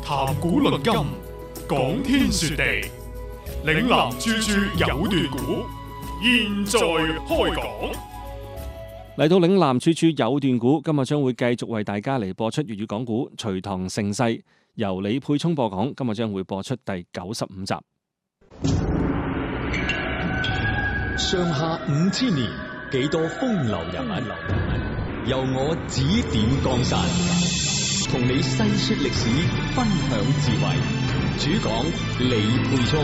談古論今，講天說地，嶺南處處有段古，現在開講。 嚟到嶺南處處有段古，今日將會繼續為大家嚟播出粵語講古《隋唐盛世》，由李沛聰播講。今日將會播出第95集。 上下5000年，幾多風流人物，由我指點江山，同你細說歷史，分享智慧。主講李沛聰。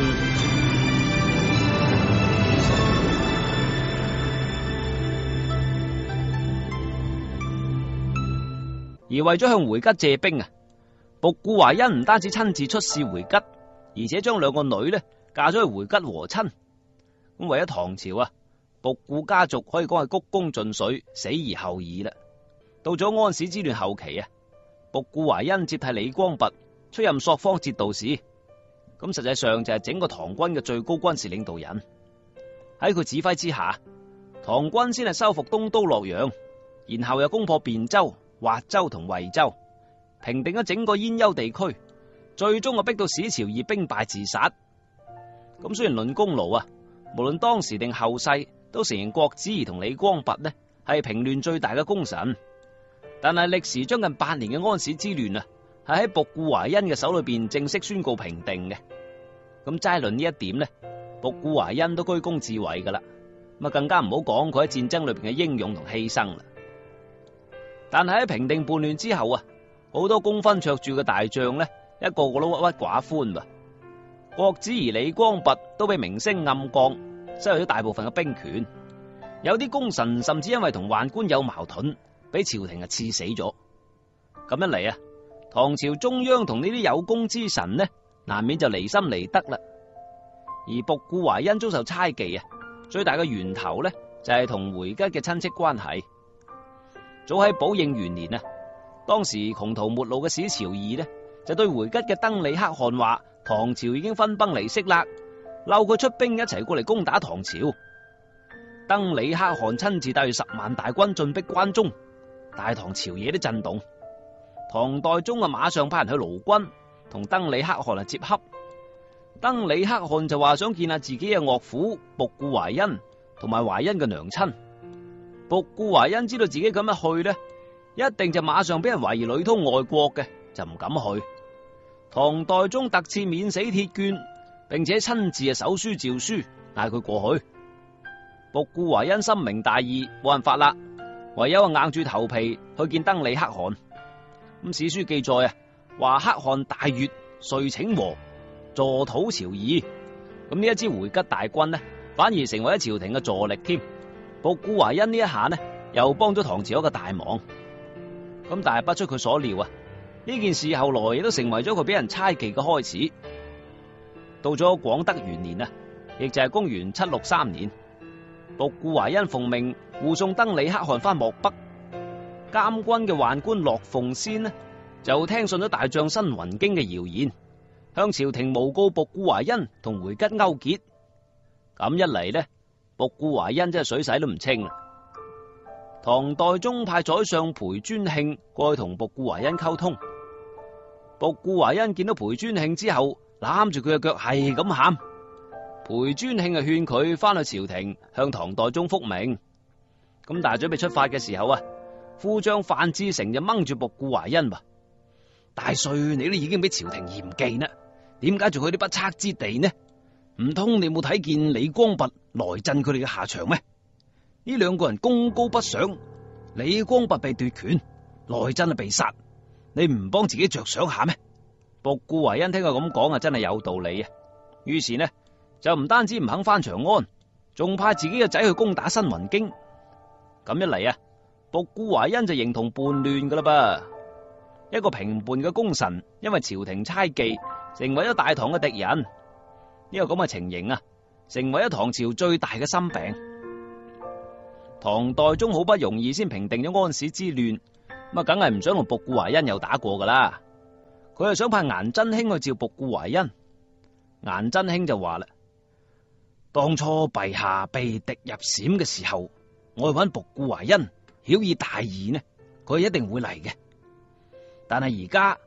而為咗向回吉借兵啊，僕固懷恩唔單止親自出使回吉，而且將兩個女呢嫁咗去回吉和親。咁為咗唐朝啊，僕固家族可以講係鞠躬盡瘁，死而後已啦。到咗安史之亂後期啊，僕固懷恩接替李光弼出任朔方節度使，咁實際上就係整個唐軍嘅最高軍事領導人。喺佢指揮之下，唐軍先係收復東都洛陽，然後又攻破汴州、滑州同惠州，平定咗整個燕幽地區，最終逼到史朝以兵敗自殺。咁雖然論功勞啊，無論當時定後世都承認郭子儀同李光弼呢係平亂最大嘅功臣，但係歷時將近8年嘅安史之亂啊，係喺僕固懷恩嘅手裏邊正式宣告平定嘅。咁齋論呢一點呢，僕固懷恩都居功至偉噶啦，咁更加唔好講佢喺戰爭裏邊嘅英勇同犧牲啦。但係喺平定叛亂之後啊，好多功勳卓著嘅大將呢，一個個都鬱鬱寡歡噃。郭子儀、李光弼都被明升暗降，失去咗大部分嘅兵權。有啲功臣甚至因為同宦官有矛盾，俾朝廷刺死咗。咁一嚟啊，唐朝中央同呢啲有功之臣呢，難免就離心離德啦。而僕固懷恩遭受猜忌啊，最大嘅源頭呢，就係同回吉嘅親戚關係。早喺寶應元年啊，當時窮途末路嘅史朝義呢，就對回吉嘅登里可汗話唐朝已經分崩離析啦，嬲佢出兵一齊過嚟攻打唐朝。登里可汗親自帶住10萬大軍進逼關中，大唐朝野都震動。唐代宗啊，馬上派人去勞軍同登里可汗接洽。登里可汗就話想見下自己嘅岳父僕固懷恩同埋懷恩嘅娘親。僕固懷恩知道自己咁樣去呢，一定就馬上俾人懷疑裏通外國嘅，就唔敢去。唐代宗特賜免死鐵券，並且親自手書詔書嗌佢過去。僕固懷恩深明大義，冇辦法啦，唯有硬住頭皮去見登里可汗。咁史書記載啊，話可汗大悅，遂請和，助討朝議。咁呢一支回吉大軍呢，反而成為咗朝廷嘅助力添。僕固懷恩呢一下呢，又幫咗唐朝一個大忙。咁但係不出佢所料啊，呢件事後來亦都成為咗佢俾人猜忌嘅開始。到咗廣德元年啊，亦就係公元763年，僕固懷恩奉命護送登里可汗翻漠北。監軍嘅宦官駱鳳仙呢，就聽信咗大將申雲京嘅謠言，向朝廷誣告僕固懷恩同回吉勾結。咁一嚟呢，僕固懷恩真係水洗都唔清啦。唐代宗派宰相裴尊慶過去同僕固懷恩溝通。僕固懷恩見到裴尊慶之後，攬住佢嘅腳係咁喊。裴尊慶就勸佢翻去朝廷向唐代宗復命。咁但係準備出發嘅時候啊，副將范志成就掹住僕固懷恩話：大帥，你都已經俾朝廷嚴忌啦，點解仲去啲不測之地呢？唔通你冇睇見李光弼、來鎮佢哋嘅下場咩？呢兩個人功高不賞，李光弼被奪權，來鎮被殺，你唔幫自己着想下咩？僕固懷恩聽佢咁講啊，真係有道理啊。於是呢，就唔單止唔肯翻長安，仲派自己嘅仔去攻打申雲京。咁一嚟啊，僕固懷恩就形同叛亂噶啦噃。一個平叛嘅功臣，因為朝廷猜忌，成為咗大唐嘅敵人。呢個咁嘅情形啊，成為咗唐朝最大嘅心病。唐代宗好不容易先平定咗安史之亂，咁啊，梗係唔想同僕固懷恩又打過噶啦。佢係想派顏真卿去召僕固懷恩。顏真卿就話啦：當初陛下被敵入陝嘅時候，我去揾僕固懷恩，曉以大義呢，佢一定會嚟嘅。但係而家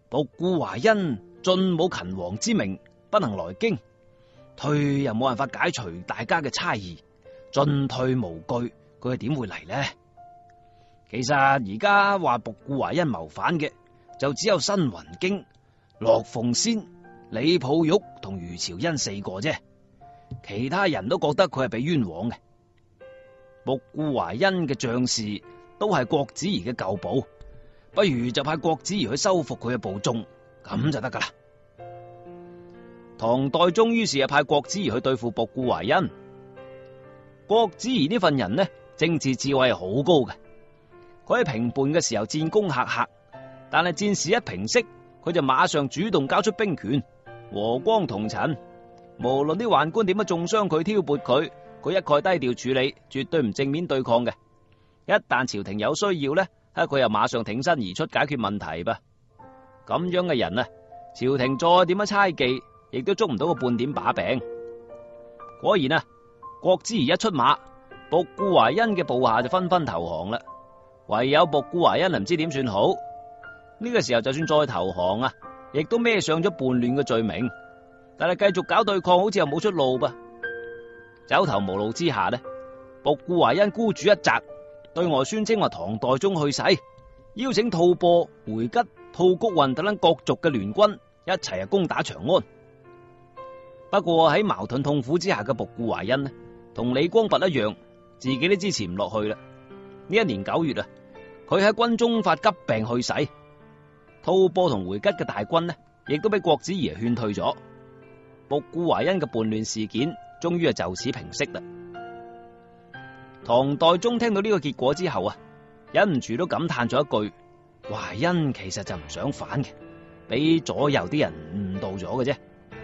獨孤懷恩進冇勤王之名，不能來京，退又冇辦法解除大家嘅猜疑，進退無據，佢係點會嚟呢？其實而家話獨孤懷恩謀反嘅，就只有新雲京、樂鳳仙、李抱玉同余朝恩4個啫，其他人都覺得佢係被冤枉嘅。獨孤懷恩嘅將士都係郭子儀嘅舊部，不如就派郭子儀去收復佢嘅部眾，咁就得噶啦。唐代宗於是派郭子儀去對付獨孤懷恩。郭子儀呢份人呢，政治智慧係好高嘅。佢喺平叛嘅時候戰功赫赫，但係戰事一平息，佢就馬上主動交出兵權，和光同塵。無論啲宦官點樣中傷佢、挑撥佢，佢一概低調處理，絕對唔正面對抗嘅。一旦朝廷有需要呢，佢又馬上挺身而出解決問題吧。咁樣嘅人啊，朝廷再點樣猜忌，亦都捉唔到個半點把柄。果然啊，郭子儀一出馬，獨孤懷恩嘅部下就紛紛投降啦。唯有獨孤懷恩唔知點算好。呢個時候就算再投降啊，亦都孭上咗叛亂嘅罪名。但係繼續搞對抗，好似又冇出路噃。走投無路之下呢，獨孤懷恩孤注一擲，對外宣稱話唐代宗去世，邀請吐蕃、回吉、吐谷渾等各族嘅聯軍一齊攻打長安。不過喺矛盾痛苦之下嘅獨孤懷恩呢，同李光弼一樣，自己都支持唔落去啦。呢一年9月啊，佢喺軍中發急病去世。吐蕃同回吉嘅大軍呢，亦都俾郭子儀勸退咗。獨孤懷恩嘅叛亂事件終於就此平息啦。唐代宗聽到呢個結果之後啊，忍唔住都感嘆咗一句：懷恩其實就唔想反嘅，俾左右啲人誤導咗嘅啫。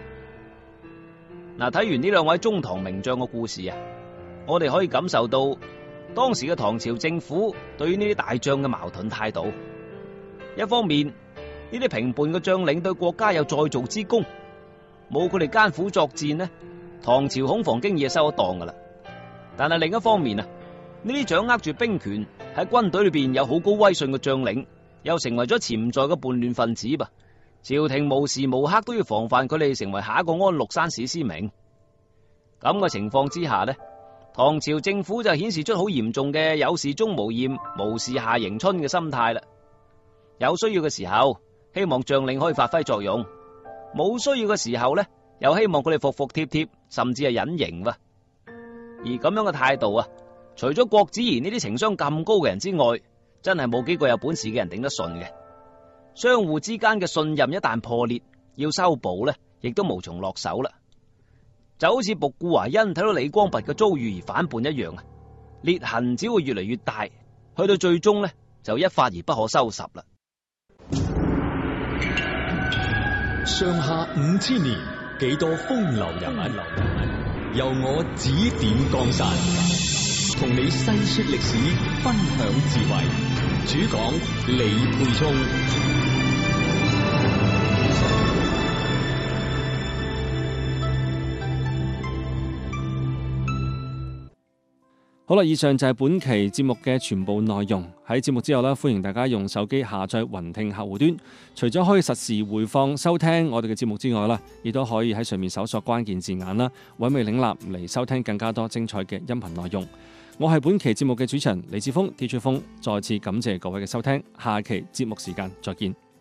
嗱，睇完呢2位中唐名將嘅故事啊，我哋可以感受到當時嘅唐朝政府對於呢啲大將嘅矛盾態度。一方面，呢啲平叛嘅將領對國家有再造之功，冇佢哋艱苦作戰呢，唐朝恐防經已收咗檔噶啦。但係另一方面啊，呢啲掌握住兵權喺軍隊裏邊有好高威信嘅將領，又成為咗潛在嘅叛亂分子吧。朝廷無時無刻都要防範佢哋成為下一個安祿山史思明。咁嘅情況之下呢，唐朝政府就顯示出好嚴重嘅有事鍾無艷、無事夏迎春嘅心態啦。有需要嘅時候，希望將領可以發揮作用；冇需要嘅時候呢，又希望佢哋服服帖帖，甚至係隱形喎。而咁樣嘅態度啊，除咗郭子儀呢啲情商咁高嘅人之外，真係冇幾個有本事嘅人頂得順嘅。相互之間嘅信任一旦破裂，要修補呢，亦都無從落手啦。就好似獨孤懷恩睇到李光弼嘅遭遇而反叛一樣啊，裂痕只會越嚟越大，去到最終呢，就一發而不可收拾啦。 上下5000年，幾多風流人物，由我指點江山，同你細說歷史，分享智慧。主講李沛聰。 好啦，以上就係本期節目嘅全部內容。喺節目之後呢，歡迎大家用手機下載雲聽客戶端，除咗可以實時回放收聽我哋嘅節目之外啦，亦都可以喺上面搜索關鍵字眼啦，揾味嶺南嚟收聽更加多精彩嘅音頻內容。我係本期節目嘅主持人李志峰，DJ 峰，再次感謝各位嘅收聽，下期節目時間再見。